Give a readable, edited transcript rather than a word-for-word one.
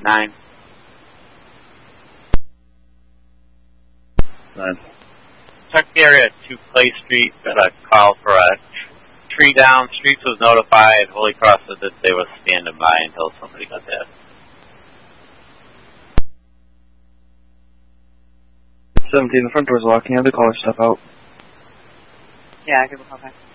9. 9. Check the area at 2 Clay Street. Got a call for a tree down. Streets was notified. Holy Cross said that they was standing by until somebody got hit. 17, the front door's locked. Can you have the caller step out? Yeah, give a call back.